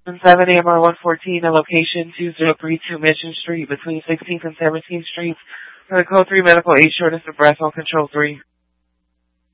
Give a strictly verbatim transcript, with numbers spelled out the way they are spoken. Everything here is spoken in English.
seven A M R one fourteen, a location two zero three two Mission Street between sixteenth and seventeenth Streets for the Code three Medical Aid Shortness of Breath on Control three.